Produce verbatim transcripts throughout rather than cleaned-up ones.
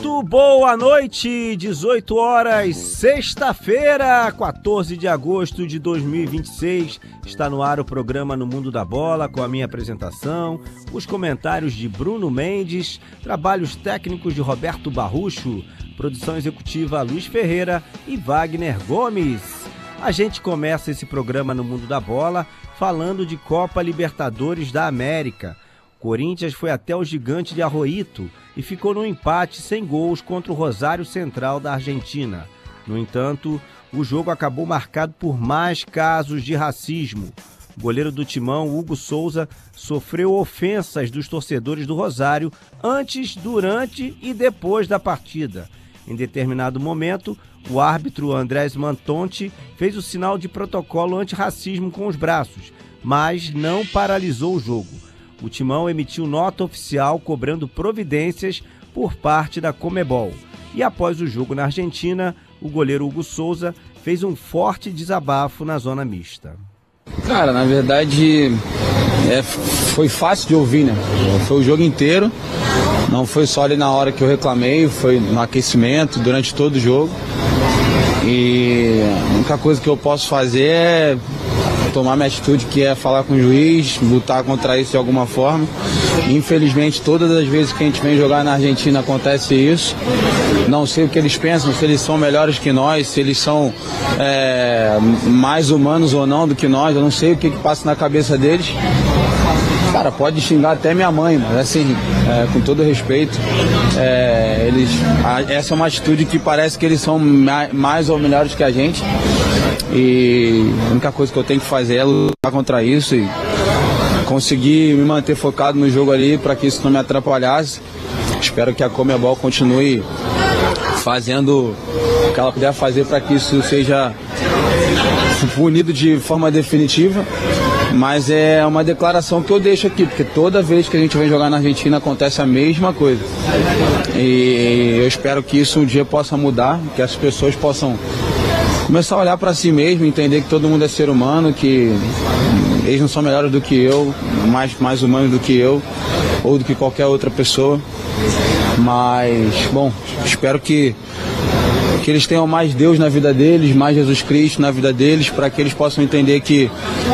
Muito boa noite, dezoito horas, sexta-feira, quatorze de agosto de dois mil e vinte e seis. Está no ar o programa No Mundo da Bola, com a minha apresentação, os comentários de Bruno Mendes, trabalhos técnicos de Roberto Barrucho, produção executiva Luiz Ferreira e Wagner Gomes. A gente começa esse programa No Mundo da Bola falando de Copa Libertadores da América. Corinthians foi até o Gigante de Arroito e ficou no empate sem gols contra o Rosário Central da Argentina. No entanto, o jogo acabou marcado por mais casos de racismo. O goleiro do Timão, Hugo Souza, sofreu ofensas dos torcedores do Rosário antes, durante e depois da partida. Em determinado momento, o árbitro Andrés Mantonti fez o sinal de protocolo antirracismo com os braços, mas não paralisou o jogo. O Timão emitiu nota oficial cobrando providências por parte da Conmebol. E após o jogo na Argentina, o goleiro Hugo Souza fez um forte desabafo na zona mista. Cara, na verdade, é, foi fácil de ouvir, né? Foi o jogo inteiro, não foi só ali na hora que eu reclamei, foi no aquecimento, durante todo o jogo. E a única coisa que eu posso fazer é tomar minha atitude, que é falar com o juiz, lutar contra isso de alguma forma. Infelizmente, todas as vezes que a gente vem jogar na Argentina acontece isso. Não sei o que eles pensam, se eles são melhores que nós, se eles são é, mais humanos ou não do que nós. Eu não sei o que, que passa na cabeça deles. Cara, pode xingar até minha mãe, mas assim, é, com todo respeito, é, eles, a, essa é uma atitude que parece que eles são ma, mais ou melhores que a gente. E a única coisa que eu tenho que fazer é lutar contra isso e conseguir me manter focado no jogo ali para que isso não me atrapalhasse. Espero que a Conmebol continue fazendo o que ela puder fazer para que isso seja punido de forma definitiva. Mas é uma declaração que eu deixo aqui, porque toda vez que a gente vem jogar na Argentina acontece a mesma coisa. E eu espero que isso um dia possa mudar, que as pessoas possam começar a olhar para si mesmo, entender que todo mundo é ser humano, que eles não são melhores do que eu, mais, mais humanos do que eu, ou do que qualquer outra pessoa. Mas, bom, espero que que eles tenham mais Deus na vida deles, mais Jesus Cristo na vida deles, para que eles possam entender que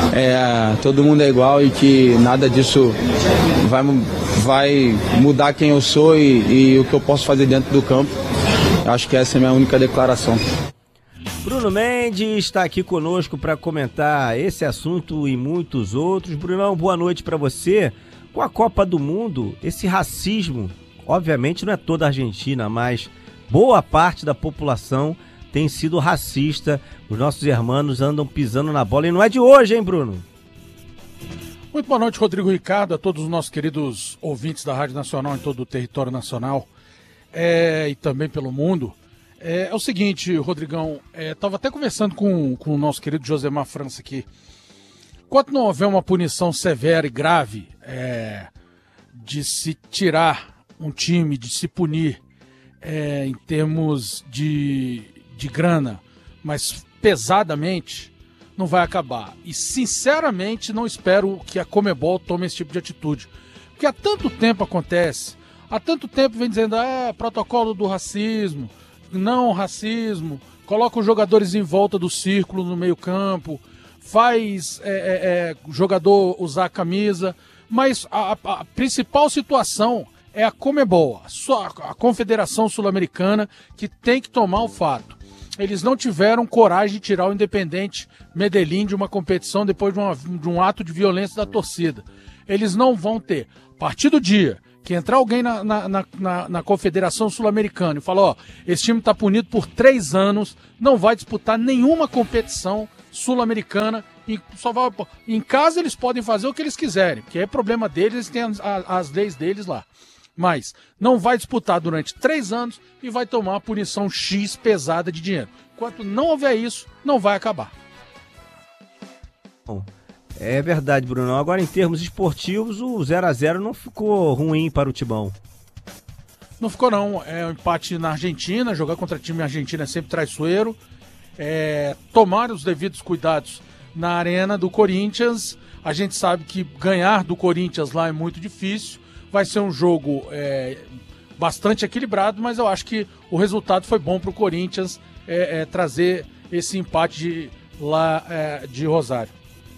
é, todo mundo é igual e que nada disso vai, vai mudar quem eu sou e, e o que eu posso fazer dentro do campo. Acho que essa é a minha única declaração. Bruno Mendes está aqui conosco para comentar esse assunto e muitos outros. Brunão, boa noite para você. Com a Copa do Mundo, esse racismo, obviamente não é toda a Argentina, mas boa parte da população tem sido racista. Os nossos irmãos andam pisando na bola e não é de hoje, hein, Bruno? Muito boa noite, Rodrigo Ricardo, a todos os nossos queridos ouvintes da Rádio Nacional em todo o território nacional é, e também pelo mundo. É, é o seguinte, Rodrigão, estava é, até conversando com, com o nosso querido Josemar França aqui. Enquanto não houver uma punição severa e grave é, de se tirar um time, de se punir É, em termos de, de grana, mas pesadamente, não vai acabar. E sinceramente não espero que a Conmebol tome esse tipo de atitude. Porque há tanto tempo acontece, há tanto tempo vem dizendo, ah, protocolo do racismo, não racismo, coloca os jogadores em volta do círculo no meio campo, faz é, é, é, o jogador usar a camisa, mas a, a, a principal situação é a Conmebol, a, a Confederação Sul-Americana, que tem que tomar o fato. Eles não tiveram coragem de tirar o Independente Medellín de uma competição depois de, uma, de um ato de violência da torcida. Eles não vão ter. A partir do dia que entrar alguém na, na, na, na Confederação Sul-Americana e falar, ó, esse time está punido por três anos, não vai disputar nenhuma competição sul-americana. Só vai, em casa eles podem fazer o que eles quiserem, porque é problema deles, eles têm as, as leis deles lá. Mas não vai disputar durante três anos e vai tomar uma punição X pesada de dinheiro. Enquanto não houver isso, não vai acabar. Bom, é verdade, Bruno. Agora, em termos esportivos, o zero a zero não ficou ruim para o Timão. Não ficou, não. É um empate na Argentina. Jogar contra time argentino é sempre traiçoeiro. É, tomar os devidos cuidados na arena do Corinthians. A gente sabe que ganhar do Corinthians lá é muito difícil. Vai ser um jogo é, bastante equilibrado, mas eu acho que o resultado foi bom para o Corinthians é, é, trazer esse empate de, lá é, de Rosário.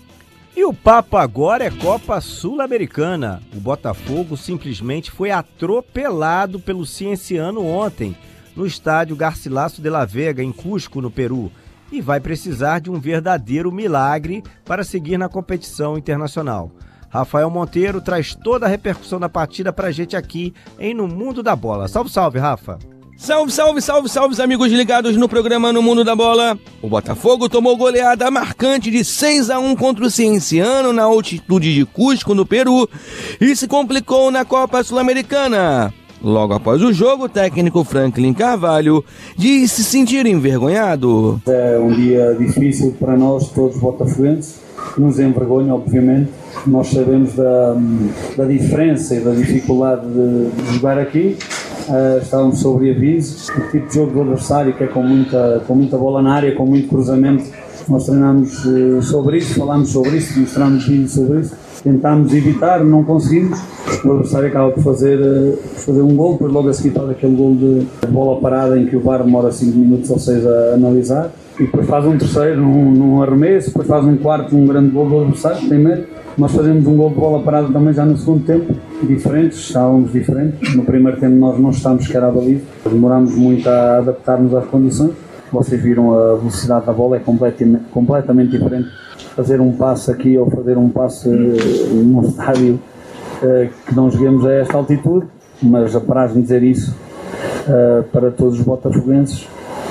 E o papo agora é Copa Sul-Americana. O Botafogo simplesmente foi atropelado pelo Cienciano ontem, no estádio Garcilaso de la Vega, em Cusco, no Peru, e vai precisar de um verdadeiro milagre para seguir na competição internacional. Rafael Monteiro traz toda a repercussão da partida pra gente aqui em No Mundo da Bola. Salve, salve, Rafa! Salve, salve, salve, salve, amigos ligados no programa No Mundo da Bola. O Botafogo tomou goleada marcante de seis a um contra o Cienciano na altitude de Cusco, no Peru, e se complicou na Copa Sul-Americana. Logo após o jogo, o técnico Franklin Carvalho disse se sentir envergonhado. É um dia difícil para nós, todos os botafoguenses, que nos envergonha, obviamente. Nós sabemos da, da diferença e da dificuldade de, de jogar aqui. Uh, estávamos sobre aviso, o tipo de jogo do adversário, que é com muita, com muita bola na área, com muito cruzamento. Nós treinámos uh, sobre isso, falámos sobre isso, mostramos vídeos sobre isso, tentámos evitar, não conseguimos. O adversário acaba por fazer, uh, fazer um gol, depois logo a seguir faz aquele gol de, de bola parada em que o V A R demora cinco minutos ou seis a analisar, e depois faz um terceiro num, num arremesso, depois faz um quarto, um grande gol do adversário, tem medo. Nós fazemos um gol de bola parada também já no segundo tempo, diferentes, estávamos diferentes. No primeiro tempo nós não estávamos sequer à baliza, demorámos muito a adaptar-nos às condições. Vocês viram a velocidade da bola, é completamente, completamente diferente. Fazer um passe aqui ou fazer um passe uh, num estádio uh, que não joguemos a esta altitude, mas apraz-me dizer isso uh, para todos os botafoguenses,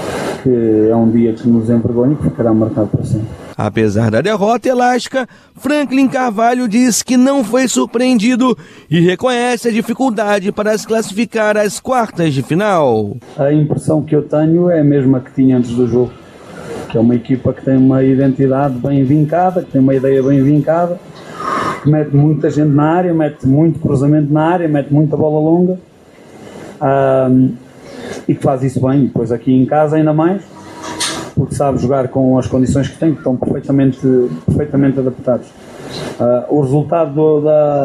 que é um dia que nos envergonha e que ficará marcado para sempre. Apesar da derrota elástica, Franklin Carvalho diz que não foi surpreendido e reconhece a dificuldade para se classificar às quartas de final. A impressão que eu tenho é a mesma que tinha antes do jogo, que é uma equipa que tem uma identidade bem vincada, que tem uma ideia bem vincada, que mete muita gente na área, mete muito cruzamento na área, mete muita bola longa, um, e que faz isso bem. Depois aqui em casa ainda mais, porque sabe jogar com as condições que tem, que estão perfeitamente, perfeitamente adaptados. Uh, o resultado do, da,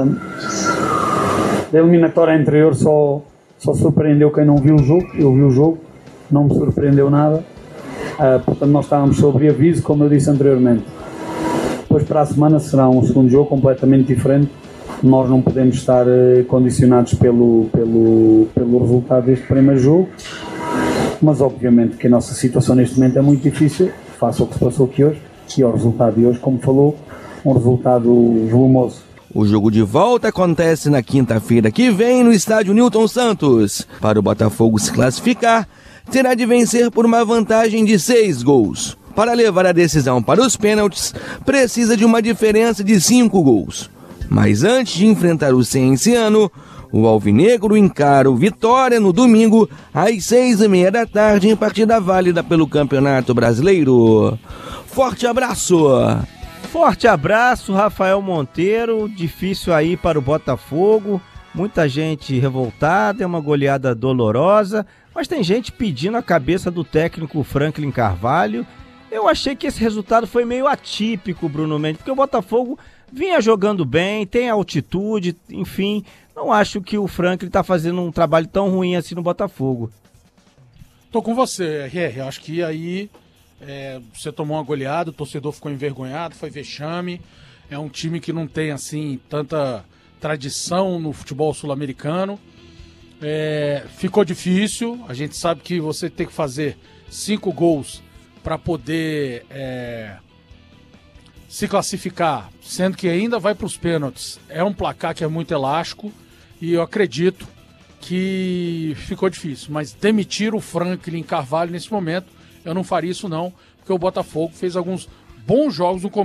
da eliminatória anterior só, só surpreendeu quem não viu o jogo. Eu vi o jogo, não me surpreendeu nada. Uh, portanto, nós estávamos sobre aviso, como eu disse anteriormente. Depois, para a semana, será um segundo jogo completamente diferente. Nós não podemos estar uh, condicionados pelo, pelo, pelo resultado deste primeiro jogo. Mas obviamente que a nossa situação neste momento é muito difícil, face ao que se passou aqui hoje, e ao resultado de hoje, como falou, um resultado volumoso. O jogo de volta acontece na quinta-feira que vem no estádio Newton Santos. Para o Botafogo se classificar, terá de vencer por uma vantagem de seis gols. Para levar a decisão para os pênaltis, precisa de uma diferença de cinco gols. Mas antes de enfrentar o Cienciano, o alvinegro encara o Vitória no domingo, às seis e meia da tarde, em partida válida pelo Campeonato Brasileiro. Forte abraço! Forte abraço, Rafael Monteiro. Difícil aí para o Botafogo. Muita gente revoltada, é uma goleada dolorosa, mas tem gente pedindo a cabeça do técnico Franklin Carvalho. Eu achei que esse resultado foi meio atípico, Bruno Mendes, porque o Botafogo vinha jogando bem, tem altitude, enfim. Não acho que o Franklin está fazendo um trabalho tão ruim assim no Botafogo. Tô com você, R R. Acho que aí é, você tomou uma goleada, o torcedor ficou envergonhado, foi vexame. É um time que não tem assim tanta tradição no futebol sul-americano. É, ficou difícil. A gente sabe que você tem que fazer cinco gols para poder é, se classificar, sendo que ainda vai para os pênaltis. É um placar que é muito elástico. E eu acredito que ficou difícil. Mas demitir o Franklin Carvalho nesse momento, eu não faria isso não, porque o Botafogo fez alguns bons jogos no começo.